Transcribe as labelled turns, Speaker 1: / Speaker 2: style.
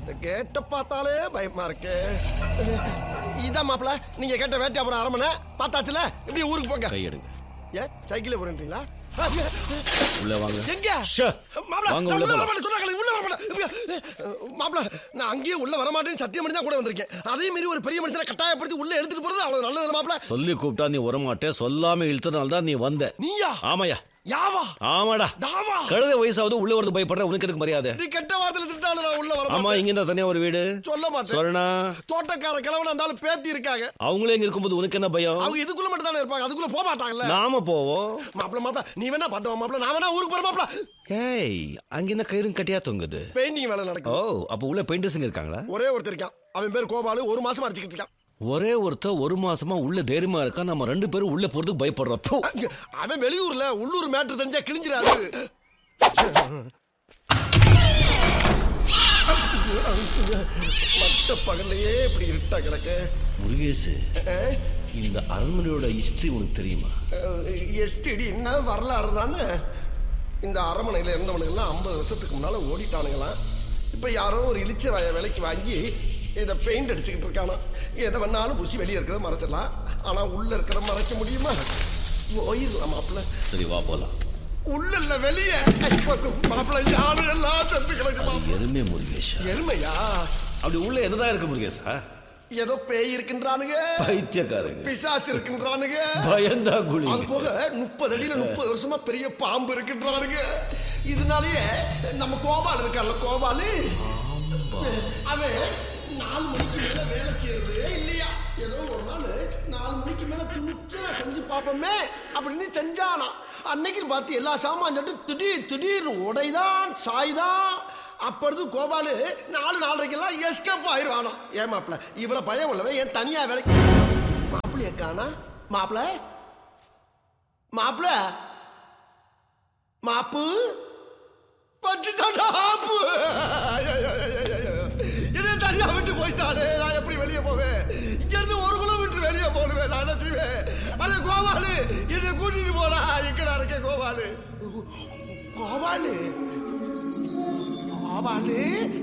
Speaker 1: கேட்ட பார்த்தாலே பயமா இருக்கு. இதான் மாப்பிள்ள நீங்க கேட்ட வேட்டையாபுரம் அரமனை பார்த்தாச்சுல. இப்படி ஊருக்கு போங்க.
Speaker 2: கை எடுங்க.
Speaker 1: ஏன் சைக்கிள் போறீங்களா?
Speaker 2: உள்ள வாங்க.
Speaker 1: எங்க
Speaker 2: வாங்க உள்ள போலாம்.
Speaker 1: மாப்பிள்ள நான் அங்கேயே உள்ள வரமாட்டேன்னு சத்தியம் பண்ணி தான் கூட வந்திருக்கேன். அதே மாதிரி ஒரு பெரிய மனுஷனை கட்டாயப்படுத்தி உள்ள எடுத்துட்டு போறது அவ்வளவு நல்லது மாப்பிள்ள.
Speaker 2: சொல்லி கூப்பிட்டா நீ வரமாட்டே, சொல்லாம இழுத்தனால தான் நீ வந்த.
Speaker 1: நீயா?
Speaker 2: ஆமாயா.
Speaker 1: யாவா?
Speaker 2: ஆமாடா.
Speaker 1: தாவா?
Speaker 2: கழுத வயசாவது உள்ள வரது பயப்படுற உனக்கு எதுக்கு மரியாதை?
Speaker 1: நீ கெட்ட வார்த்தையில திட்டாலும் நான் உள்ள வர மாட்டேன்.
Speaker 2: ஆமா, இங்க இருந்தா தனியா ஒரு வீடு
Speaker 1: சொல்ல மாட்டேன்.
Speaker 2: சொன்னா
Speaker 1: தோட்டக்கார கிழவன் இருந்தாலும் பேத்தி இருக்காங்க.
Speaker 2: அவங்களே இங்க இருக்கும்போது உனக்கு என்ன பயம்?
Speaker 1: அவங்க இதுக்குள்ள மட்டும் தானே இருப்பாங்க, அதுக்குள்ள போக மாட்டாங்கல்ல.
Speaker 2: நாம போவோம்.
Speaker 1: மாப்பிள்ள நீ வேணா பாட்டுவா மாப்பிள்ள, நான் வேணா ஊருக்கு போற மாப்பிள்ள.
Speaker 2: ஏய், அங்க என்ன கயிறும் கட்டியா தொங்குது?
Speaker 1: பெயிண்டிங் வேலை நடக்கும்.
Speaker 2: ஓ, அப்ப உள்ள பெயிண்டர்ஸ் இருக்காங்களா?
Speaker 1: ஒரே ஒருத்தர் இருக்கான், அவன் பேர் கோபாலு. 1 மாசமா அடிச்சுக்கிட்டு இருக்கான்.
Speaker 2: ஒரே ஒருத்தர் 1 மாசமா உள்ள தைரியமா இருக்கா. நம்ம 2 பேரும் உள்ள போறதுக்கு பயப்படுறோம்.
Speaker 1: அவன் வெளியூர்ல, உள்ளூர் மேட்டர் தெரிஞ்சா கிழிஞ்சிராது. மத்த பகல்லையே இப்படி இருட்டா கிடக்க.
Speaker 2: முருகேஷ், இந்த அரண்மனையோட ஹிஸ்டரி உனக்கு தெரியுமா?
Speaker 1: எஸ்டிடி என்ன வரலாறு தானே. இந்த அரண்மனையில இருந்தவனுங்கெல்லாம் 50 வருஷத்துக்கு முன்னால ஓடிட்டானுங்களாம். இப்ப யாரோ ஒரு இழிச்ச விலைக்கு வாங்கி இதை பெயிண்ட் அடிச்சுக்கிட்டு இருக்கானா. எதை வேணாலும் பூசி வெளியே இருக்கிறத மறைச்சிடலாம், ஆனா உள்ள இருக்கிற மறைக்க முடியுமா? போயிடலாம் மாப்பிள்ள.
Speaker 2: சரி வா போலாம்.
Speaker 1: உள்ள இல்ல வெளியே. மாப்பிள்ள யாரு எல்லாம் செத்து கிடக்கு.
Speaker 2: எருமை முருகேஷ்.
Speaker 1: எருமையா?
Speaker 2: அப்படி உள்ள என்னதான் இருக்கு முருகேஷா?
Speaker 1: ஏதோ பேய் இருக்கின்றானுங்க,
Speaker 2: பைத்தியக்காரங்க,
Speaker 1: பிசாசு இருக்கின்றானுங்க,
Speaker 2: பயந்தா குழி.
Speaker 1: அது போக 30 அடியில 30 வருஷமா பெரிய பாம்பு இருக்கின்றானுங்க. இதனாலேயே நம்ம கோபால் இருக்கான்ல, கோபாலு, அவன் 4 மணிக்கு மேல வேலை செய்யறது இல்லையா. ஏதோ ஒரு நாள் 4 மணிக்கு மேல துணிச்சலா செஞ்சு பார்ப்போமே அப்படின்னு செஞ்சானா. அன்னைக்கு பார்த்து எல்லா சாமான் சொல்லிட்டு திடீர்னு உடைதான் சாய்தான். அப்பொழுது கோபாலு 4:30 எஸ்கேப் ஆயிடுவானா. ஏன் மாப்பிள்ள இவ்வளவு பயம் உள்ளவன் ஏன் தனியா வேலைக்கு? மாப்பிள்ளைய காணா. மாப்பிள்ள மாப்பிள்ள மாப்பு பச்சுட்டாப்பு. என்ன தனியா விட்டு போயிட்டானே, நான் எப்படி வெளியே போவேன்? இங்க இருந்து 1 கிலோமீட்டர் வெளியே போடுவேன். நான் என்ன செய்வேன்? அது கோபாலு என்னை கூட்டிட்டு போனா. எங்கடா இருக்க கோபாலு? கோபாலு கோபாலு